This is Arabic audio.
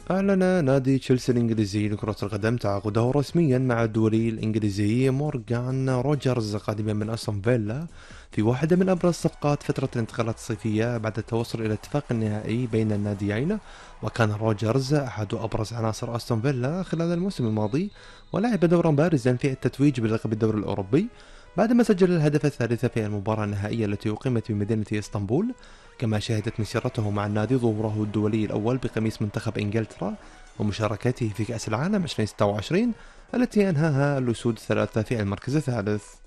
أعلن نادي تشيلسي الإنجليزي لكرة القدم تعاقده رسميا مع الدولي الإنجليزي مورغان روجرز قادما من أستون فيلا في واحدة من أبرز صفقات فترة الانتقالات الصيفية بعد التوصل إلى اتفاق نهائي بين الناديين. وكان روجرز أحد أبرز عناصر أستون فيلا خلال الموسم الماضي، ولعب دورا بارزا في التتويج بلقب الدوري الأوروبي بعدما سجل الهدف الثالث في المباراة النهائية التي أقيمت في مدينة اسطنبول. كما شهدت مسيرته مع النادي ظهوره الدولي الأول بقميص منتخب إنجلترا ومشاركته في كأس العالم 2026 التي أنهاها الأسود الثلاثة في المركز الثالث.